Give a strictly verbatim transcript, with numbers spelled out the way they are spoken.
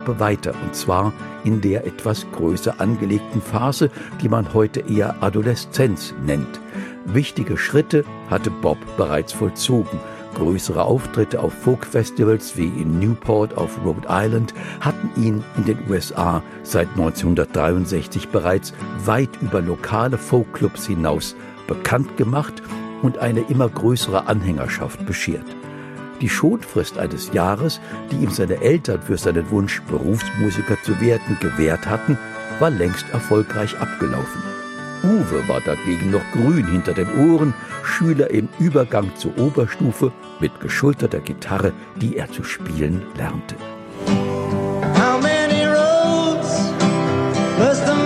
Karriere weiter, und zwar in der etwas größer angelegten Phase, die man heute eher Adoleszenz nennt. Wichtige Schritte hatte Bob bereits vollzogen. Größere Auftritte auf Folk-Festivals wie in Newport auf Rhode Island hatten ihn in den U S A seit neunzehnhundertdreiundsechzig bereits weit über lokale Folkclubs hinaus bekannt gemacht und eine immer größere Anhängerschaft beschert. Die Schonfrist eines Jahres, die ihm seine Eltern für seinen Wunsch, Berufsmusiker zu werden, gewährt hatten, war längst erfolgreich abgelaufen. Uwe war dagegen noch grün hinter den Ohren, Schüler im Übergang zur Oberstufe mit geschulterter Gitarre, die er zu spielen lernte. How many roads must the